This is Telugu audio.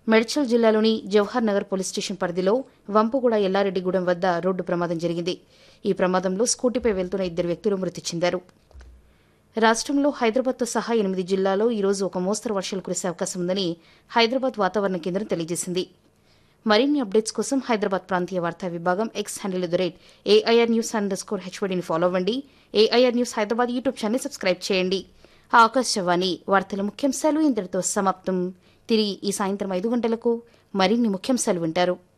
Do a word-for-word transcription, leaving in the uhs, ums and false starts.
మేడ్చల్ జిల్లాలోని జవహర్ నగర్ పోలీస్ స్టేషన్ పరిధిలో వంపుగూడ ఎల్లారెడ్డిగూడెం వద్ద రోడ్డు ప్రమాదం జరిగింది. ఈ ప్రమాదంలో స్కూటీపై వెళ్తున్న ఇద్దరు వ్యక్తులు మృతి చెందారు. రాష్టంలో హైదరాబాద్తో సహా ఎనిమిది జిల్లాల్లో ఈ రోజు ఒక మోస్తరు వర్షాలు కురిసే అవకాశం ఉందని హైదరాబాద్ వాతావరణ కేంద్రం తెలియజేసింది. మరిన్ని అప్డేట్స్ కోసం హైదరాబాద్ ప్రాంతీయ వార్తా విభాగం X handle at the rate AIR news under score హెచ్వడిని follow అవ్వండి. AIR news Hyderabad YouTube channel subscribe చేయండి. ఆకాశవాణి వార్తల ముఖ్యాంశాలు ఇంతటితో సమాప్తం. తిరిగి ఈ సాయంత్రం ఐదు గంటలకు మరిన్ని ముఖ్యాంశాలు వింటారు.